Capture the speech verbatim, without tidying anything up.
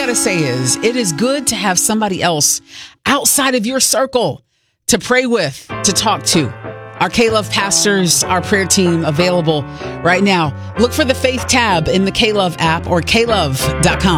got to say is it is good to have somebody else outside of your circle to pray with, to talk to. Our K-Love pastors, our prayer team available right now. Look for the Faith tab in the K-Love app or K love dot com.